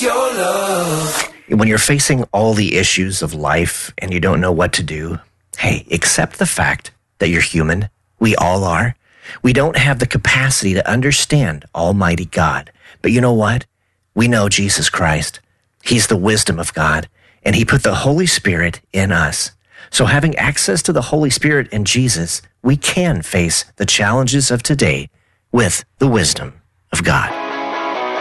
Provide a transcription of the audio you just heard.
your love. When you're facing all the issues of life and you don't know what to do, hey, accept the fact that you're human. We all are. We don't have the capacity to understand Almighty God. But you know what? We know Jesus Christ. He's the wisdom of God, and he put the Holy Spirit in us. So having access to the Holy Spirit and Jesus, we can face the challenges of today with the wisdom of God.